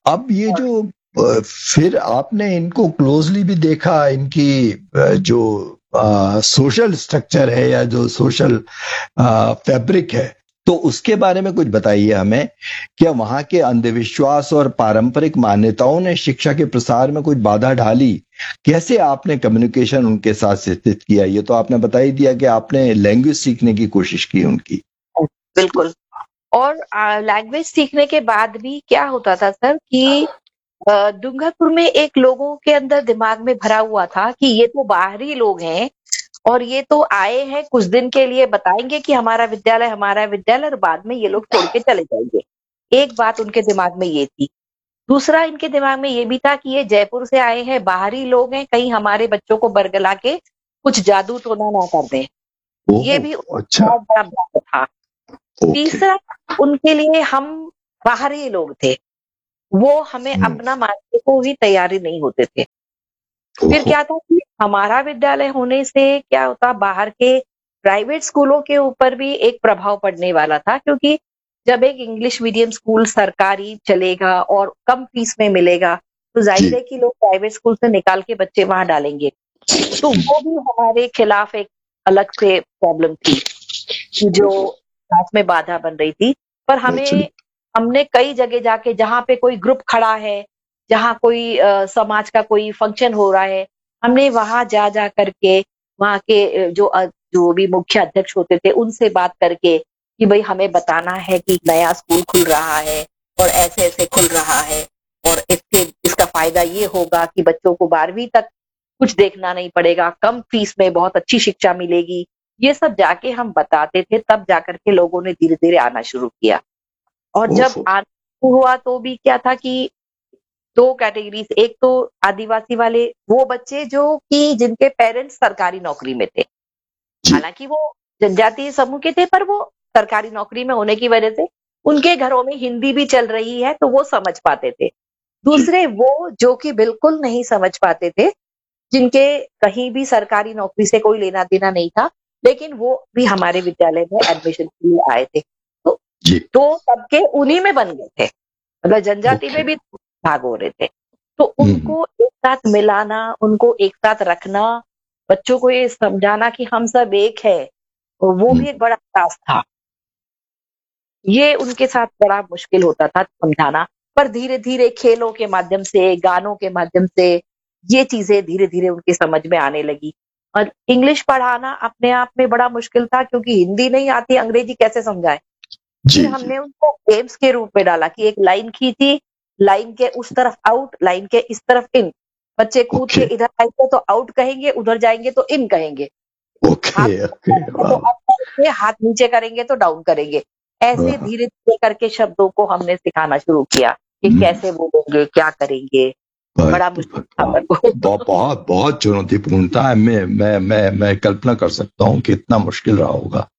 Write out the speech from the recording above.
अब ये जो फिर आपने इनको क्लोजली भी देखा, इनकी जो सोशल स्ट्रक्चर है या जो सोशल फैब्रिक है, तो उसके बारे में कुछ बताइए हमें। क्या वहां के अंधविश्वास और पारंपरिक मान्यताओं ने शिक्षा के प्रसार में कुछ बाधा डाली? कैसे आपने कम्युनिकेशन उनके साथ स्थित किया? ये तो आपने बता ही दिया कि आपने लैंग्वेज सीखने की कोशिश की उनकी। बिल्कुल। और लैंग्वेज सीखने के बाद भी क्या होता था सर कि दुंगापुर में एक लोगों के अंदर दिमाग में भरा हुआ था कि ये तो बाहरी लोग हैं और ये तो आए हैं कुछ दिन के लिए, बताएंगे कि हमारा विद्यालय, और बाद में ये लोग छोड़ के चले जाएंगे। एक बात उनके दिमाग में ये थी। दूसरा इनके दिमाग में ये भी था कि ये जयपुर से आए हैं, बाहरी लोग हैं, कहीं हमारे बच्चों को बरगला के कुछ जादू टोना ना कर दें। ये ओह, भी अच्छा। बहुत बड़ा बात था। ओके। तीसरा, उनके लिए हम बाहरी लोग थे, वो हमें हम्म। अपना मानने को ही तैयारी नहीं होते थे। फिर ओहो। क्या था कि हमारा विद्यालय होने से क्या होता, बाहर के प्राइवेट स्कूलों के ऊपर भी एक प्रभाव पड़ने वाला था, क्योंकि जब एक इंग्लिश मीडियम स्कूल सरकारी चलेगा और कम फीस में मिलेगा, तो जाहिर जी। है कि लोग प्राइवेट स्कूल से निकाल के बच्चे वहां डालेंगे। तो वो भी हमारे खिलाफ एक अलग से प्रॉब्लम थी, जो क्लास में बाधा बन रही थी। पर अच्छा। हमने कई जगह जाके, जहाँ पे कोई ग्रुप खड़ा है, जहाँ कोई समाज का कोई फंक्शन हो रहा है, हमने वहां जा जा करके वहां के जो भी मुख्य अध्यक्ष होते थे उनसे बात करके कि भाई हमें बताना है कि नया स्कूल खुल रहा है और ऐसे ऐसे खुल रहा है, और इसका फायदा ये होगा कि बच्चों को 12वीं तक कुछ देखना नहीं पड़ेगा, कम फीस में बहुत अच्छी शिक्षा मिलेगी। ये सब जाके हम बताते थे, तब जाकर के लोगों ने धीरे धीरे आना शुरू किया। और जब ओहो। आना शुरू हुआ तो भी क्या था कि दो कैटेगरीज, एक तो आदिवासी वाले, वो बच्चे जो कि जिनके पेरेंट्स सरकारी नौकरी में थे, जी। हालांकि वो जनजातीय समूह के थे, पर वो सरकारी नौकरी में होने की वजह से उनके घरों में हिंदी भी चल रही है तो वो समझ पाते थे। जी। दूसरे वो जो कि बिल्कुल नहीं समझ पाते थे, जिनके कहीं भी सरकारी नौकरी से कोई लेना देना नहीं था, लेकिन वो भी हमारे विद्यालय में एडमिशन के लिए आए थे। तो जी। दो तबके उन्हीं में बन गए थे, मतलब जनजाति ओके। में भी भाग हो रहे थे। तो हम्म। उनको एक साथ मिलाना, उनको एक साथ रखना, बच्चों को ये समझाना कि हम सब एक है, वो हम्म। भी एक बड़ा टास्क था। ये उनके साथ बड़ा मुश्किल होता था समझाना। पर धीरे धीरे खेलों के माध्यम से, गानों के माध्यम से ये चीजें धीरे धीरे उनके समझ में आने लगी। और इंग्लिश पढ़ाना अपने आप में बड़ा मुश्किल था, क्योंकि हिंदी नहीं आती, अंग्रेजी कैसे समझाए। फिर जी। जी। हमने उनको गेम्स के रूप में डाला कि एक लाइन खींची, लाइन के उस तरफ आउट, लाइन के इस तरफ इन। बच्चे कूद के ओके। इधर आएंगे तो आउट कहेंगे, उधर जाएंगे तो इन कहेंगे। हाथ ओके। ओके। ऊपर करेंगे तो वाह। अप करेंगे, हाथ नीचे करेंगे तो डाउन करेंगे। ऐसे वाह। धीरे धीरे करके शब्दों को हमने सिखाना शुरू किया कि हम्म। कैसे बोलेंगे, क्या करेंगे। बड़ा मुश्किल था पर वो। बहुत बहुत चुनौतीपूर्ण था। मैं कल्पना कर सकता हूँ कि इतना मुश्किल रहा होगा।